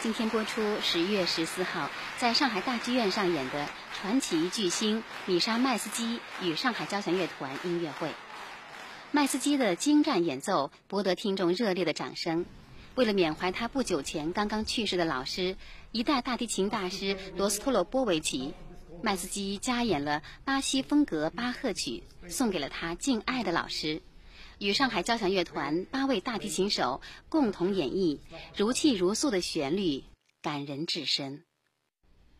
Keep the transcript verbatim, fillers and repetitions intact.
今天播出十月十四号在上海大剧院上演的传奇巨星米莎麦斯基与上海交响乐团音乐会。麦斯基的精湛演奏博得听众热烈的掌声。为了缅怀他不久前刚刚去世的老师，一代大提琴大师罗斯托洛波维奇，麦斯基加演了巴西风格巴赫曲，送给了他敬爱的老师。与上海交响乐团八位大提琴手共同演绎，如泣如诉的旋律，感人至深。